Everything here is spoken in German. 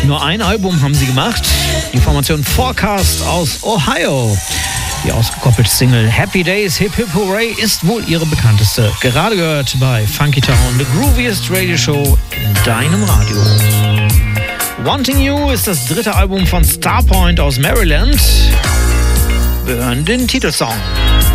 Nur ein Album haben sie gemacht. Die Formation Forecast aus Ohio. Die ausgekoppelte Single Happy Days Hip Hip Hooray ist wohl ihre bekannteste. Gerade gehört bei Funky Town, the grooviest Radio Show in deinem Radio. Wanting You ist das dritte Album von Starpoint aus Maryland. Wir hören den Titelsong.